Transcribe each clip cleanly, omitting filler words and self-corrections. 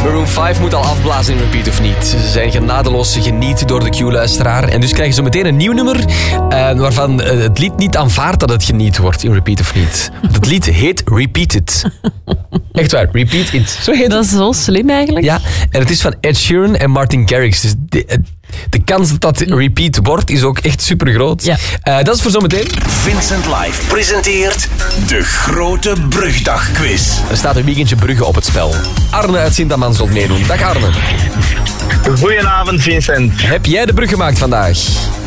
Maroon 5 moet al afblazen in Repeat of niet. Ze zijn genadeloos geniet door de Q-luisteraar. En dus krijgen ze meteen een nieuw nummer waarvan het lied niet aanvaardt dat het geniet wordt in Repeat of niet. Want het lied heet Repeat It. Echt waar, Repeat It. Zo heet dat is zo slim eigenlijk. Ja, en het is van Ed Sheeran en Martin Garrix. Dus de kans dat dat repeat wordt is ook echt super groot. Ja. Dat is voor zometeen. Vincent Live presenteert de Grote Brugdagquiz. Er staat een weekendje Brugge op het spel. Arne uit Sint-Amans zult meedoen. Dag Arne. Goedenavond Vincent. Heb jij de brug gemaakt vandaag?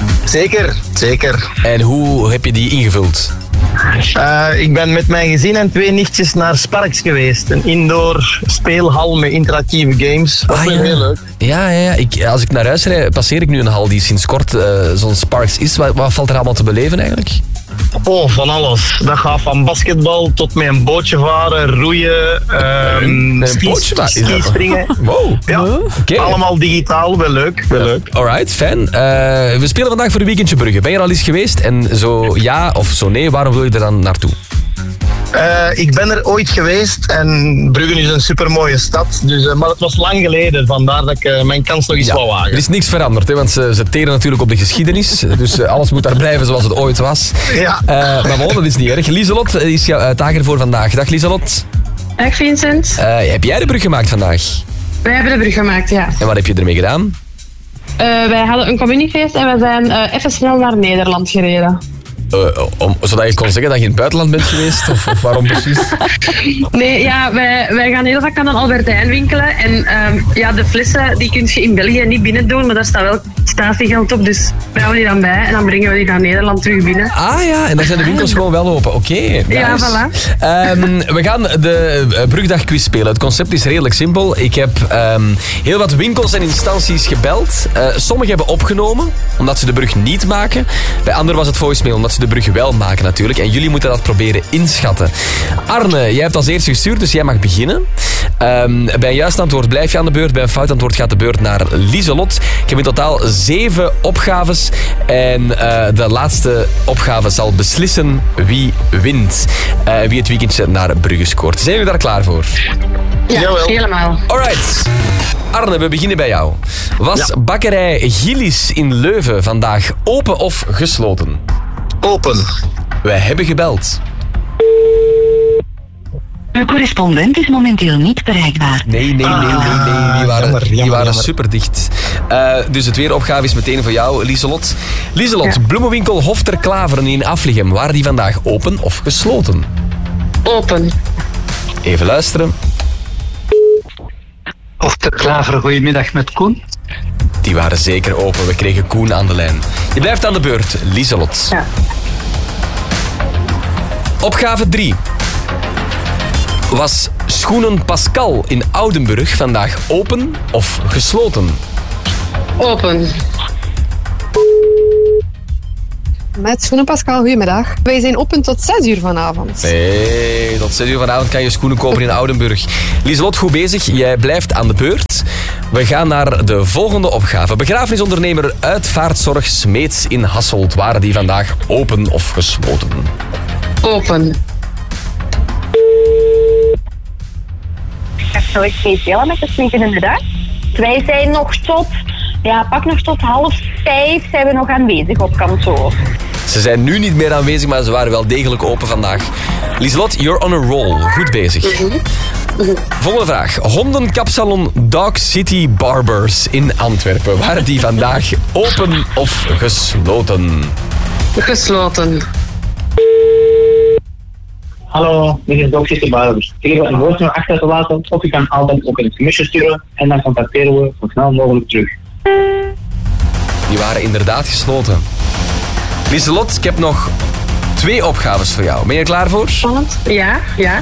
Zeker. En hoe heb je die ingevuld? Ik ben met mijn gezin en 2 nichtjes naar Sparks geweest. Een indoor speelhal met interactieve games. Dat was heel leuk. Ja. Als ik naar huis rijd, passeer ik nu een hal die sinds kort zo'n Sparks is. Wat valt er allemaal te beleven eigenlijk? Oh, van alles. Dat gaat van basketbal tot met een bootje varen, roeien, skispringen. Wow. Ja, okay. Allemaal digitaal. Wel leuk. Alright, fijn. We spelen vandaag voor de weekendje Brugge. Ben je er al eens geweest? En zo ja of zo nee, waarom wil je er dan naartoe? Ik ben er ooit geweest en Brugge is een supermooie stad. Dus, maar het was lang geleden, vandaar dat ik mijn kans nog eens wou wagen. Er is niks veranderd, hè, want ze teren natuurlijk op de geschiedenis. Dus alles moet daar blijven zoals het ooit was. Ja. Maar dat is niet erg. Lieselot is jouw uitdager voor vandaag. Dag Lieselot. Dag Vincent. Heb jij de brug gemaakt vandaag? Wij hebben de brug gemaakt, ja. En wat heb je ermee gedaan? Wij hadden een communiefeest en we zijn even snel naar Nederland gereden. Zodat je kon zeggen dat je in het buitenland bent geweest? Of waarom precies? Nee, ja, wij gaan heel vaak aan een Albertijn winkelen. En de flessen die kun je in België niet binnen doen, maar daar staat wel statiegeld op. Dus wij houden die dan bij en dan brengen we die naar Nederland terug binnen. Ah ja, en dan zijn de winkels gewoon wel open. Oké, nice. Ja, voilà. We gaan de Brugdagquiz spelen. Het concept is redelijk simpel. Ik heb heel wat winkels en instanties gebeld. Sommigen hebben opgenomen, omdat ze de brug niet maken. Bij anderen was het voicemail, omdat ze de brug wel maken natuurlijk. En jullie moeten dat proberen inschatten. Arne, jij hebt als eerste gestuurd, dus jij mag beginnen. Bij een juist antwoord blijf je aan de beurt. Bij een fout antwoord gaat de beurt naar Lieselot. Ik heb in totaal 7 opgaves. En de laatste opgave zal beslissen wie wint. Wie het weekendje naar Brugge scoort. Zijn jullie daar klaar voor? Ja, jawel. Helemaal. Alright. Arne, we beginnen bij jou. Was bakkerij Gillis in Leuven vandaag open of gesloten? Open. Wij hebben gebeld. Uw correspondent is momenteel niet bereikbaar. Nee. Die waren super dicht. Dus de tweede opgave is meteen voor jou, Lieselot. Lieselot, bloemenwinkel Hof ter Klaveren in Aflichem. Waren die vandaag open of gesloten? Open. Even luisteren. Hof ter Klaveren, goedemiddag met Koen. Die waren zeker open. We kregen Koen aan de lijn. Je blijft aan de beurt, Lieselot. Ja. Opgave 3. Was Schoenen Pascal in Oudenburg vandaag open of gesloten? Open. Met Schoenen Pascal, goedemiddag. Wij zijn open tot 6 uur vanavond. Nee, tot 6 uur vanavond kan je schoenen kopen in Oudenburg. Lieselot, goed bezig. Jij blijft aan de beurt. We gaan naar de volgende opgave. Begrafenisondernemer Uitvaartzorg Smeets in Hasselt. Waren die vandaag open of gesloten? Open. Zal ik niet delen met de sminkende dag? Wij zijn nog tot, pak nog tot 4:30 zijn we nog aanwezig op kantoor. Ze zijn nu niet meer aanwezig, maar ze waren wel degelijk open vandaag. Lieselot, you're on a roll. Goed bezig. Volgende vraag. Hondenkapsalon Dog City Barbers in Antwerpen. Waren die vandaag open of gesloten? Gesloten. Hallo, dit is Dog City Barbers. Ik heb een woordje achter te laten of je kan altijd ook een commissie sturen en dan contacteren we zo snel mogelijk terug. Die waren inderdaad gesloten. Lieselot, ik heb nog 2 opgaves voor jou. Ben je er klaar voor? Spannend. Ja.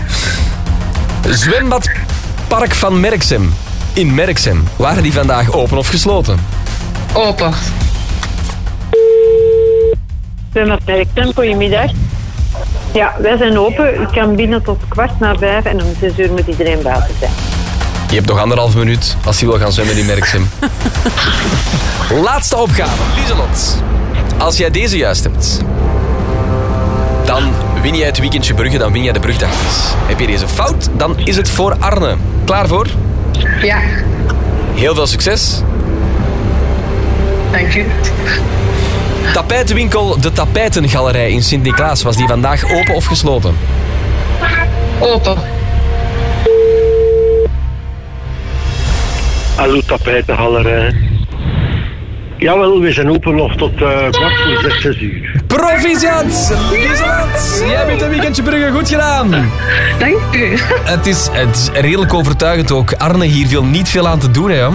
Zwembadpark van Merksem in Merksem. Waren die vandaag open of gesloten? Open. Zwembad Merksem, goedemiddag. Ja, wij zijn open. U kan binnen tot 4:15 en om 6 uur moet iedereen buiten zijn. Je hebt nog 1,5 minuut als je wil gaan zwemmen in Merksem. Laatste opgave, Lieselot. Als jij deze juist hebt, dan win jij het weekendje Brugge, dan win jij de Brugdagquiz. Heb je deze fout, dan is het voor Arne. Klaar voor? Ja, Heel veel succes. dank u. Tapijtenwinkel De Tapijtengalerij in Sint-Niklaas. Was die vandaag open of gesloten? Open. Hallo tapijtengalerij. Jawel, we zijn open nog tot 6:15. Proficiat! Lieselot! Jij bent een weekendje Brugge goed gedaan. Dank u. Het is redelijk overtuigend ook. Arne, hier viel niet veel aan te doen, hè?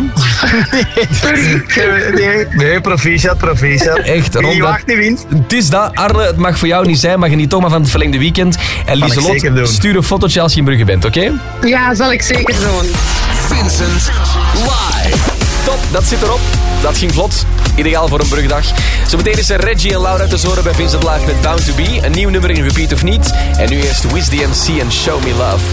Nee, proficiat. Echt, Wie rond niet dat- wacht, die wint. Het is dat. Arne, het mag voor jou niet zijn, maar geniet toch maar van het verlengde weekend. En Kan ik zeker Lieselot, doen. stuur een fotootje als je in Brugge bent, oké? Ja, zal ik zeker doen. Vincent live. Top, dat zit erop. Dat ging vlot. Ideaal voor een brugdag. Zometeen is er Reggie en Laura te horen bij Vincent Live met Bound to Be. Een nieuw nummer in Repeat of Niet. En nu eerst Wiz DMC en Show Me Love.